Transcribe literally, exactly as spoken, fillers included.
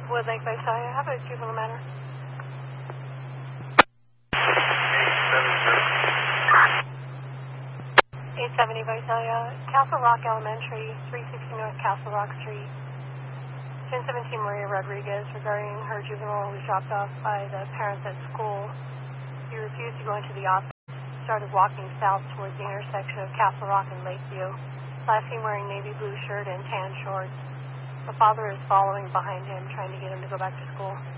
Woodlake Visalia, have a juvenile matter. eight seventy Visalia, Castle Rock Elementary, three sixty North Castle Rock Street. ten seventeen Maria Rodriguez regarding her juvenile who was dropped off by the parents at school. He refused to go into the office, started walking south towards the intersection of Castle Rock and Lakeview. Last seen wearing navy blue shirt and tan shorts. The father is following behind him, trying to get him to go back to school.